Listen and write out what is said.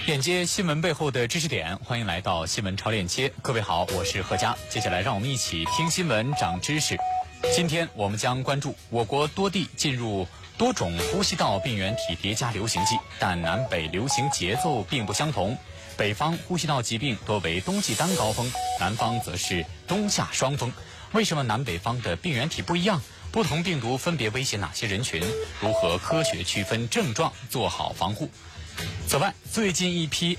链接新闻背后的知识点，欢迎来到新闻超链接。各位好，我是贺佳。接下来让我们一起听新闻长知识。今天我们将关注我国多地进入多种呼吸道病原体叠加流行季，但南北流行节奏并不相同。北方呼吸道疾病多为冬季单高峰，南方则是冬夏双峰。为什么南北方的病原体不一样？不同病毒分别威胁哪些人群？如何科学区分症状，做好防护？此外，最近一批